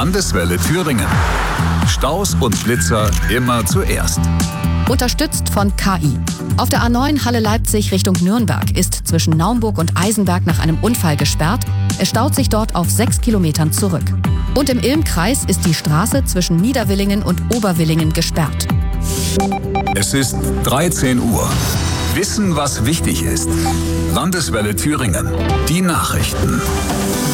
Landeswelle Thüringen. Staus und Blitzer immer zuerst. Unterstützt von KI. Auf der A9 Halle-Leipzig Richtung Nürnberg ist zwischen Naumburg und Eisenberg nach einem Unfall gesperrt. Es staut sich dort auf 6 Kilometern zurück. Und im Ilm-Kreis ist die Straße zwischen Niederwillingen und Oberwillingen gesperrt. Es ist 13 Uhr. Wissen, was wichtig ist. Landeswelle Thüringen. Die Nachrichten.